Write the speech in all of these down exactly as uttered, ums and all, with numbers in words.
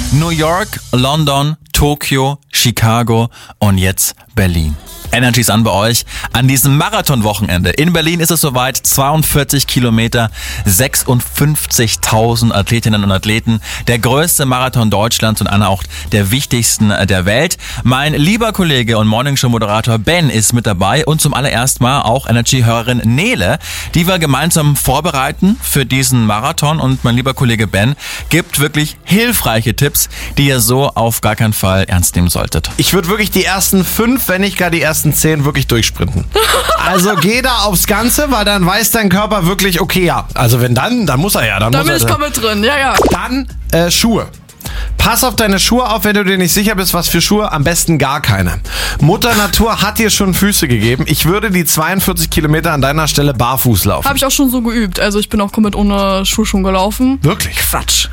New York, London, Tokio, Chicago und jetzt Berlin. Energy ist an bei euch an diesem Marathonwochenende. In Berlin ist es soweit, zweiundvierzig Kilometer, sechsundfünfzigtausend Athletinnen und Athleten. Der größte Marathon Deutschlands und einer auch der wichtigsten der Welt. Mein lieber Kollege und Morningshow-Moderator Ben ist mit dabei und zum allerersten Mal auch Energy-Hörerin Nele, die wir gemeinsam vorbereiten für diesen Marathon. Und mein lieber Kollege Ben gibt wirklich hilfreiche Tipps, die ihr so auf gar keinen Fall ernst nehmen solltet. Ich würde wirklich die ersten fünf, wenn nicht gar die ersten zehn wirklich durchsprinten. Also geh da aufs Ganze, weil dann weiß dein Körper wirklich, okay, ja. Also wenn dann, dann muss er ja. Dann, dann muss bin er, ich komplett drin, ja, ja. Dann äh, Schuhe. Pass auf deine Schuhe auf, wenn du dir nicht sicher bist, was für Schuhe, am besten gar keine. Mutter Natur hat dir schon Füße gegeben. Ich würde die zweiundvierzig Kilometer an deiner Stelle barfuß laufen. Habe ich auch schon so geübt. Also ich bin auch komplett ohne Schuhe schon gelaufen. Wirklich? Quatsch.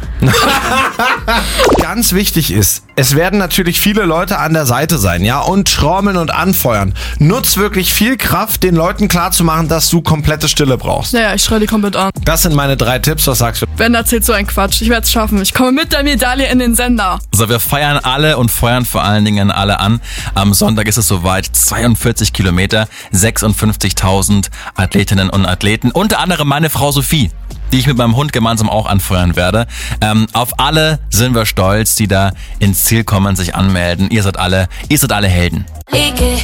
Ganz wichtig ist, es werden natürlich viele Leute an der Seite sein, ja, und trommeln und anfeuern. Nutz wirklich viel Kraft, den Leuten klarzumachen, dass du komplette Stille brauchst. Naja, ich schreie die komplett an. Das sind meine drei Tipps. Was sagst du? Ben erzählt so ein Quatsch. Ich werde es schaffen. Ich komme mit der Medaille in den Sender. So, wir feiern alle und feuern vor allen Dingen alle an. Am Sonntag ist es soweit, zweiundvierzig Kilometer, sechsundfünfzigtausend Athletinnen und Athleten. Unter anderem meine Frau Sophie, die ich mit meinem Hund gemeinsam auch anfeuern werde. Ähm, auf alle sind wir stolz, die da ins Ziel kommen, sich anmelden. Ihr seid alle, ihr seid alle Helden. Ich geh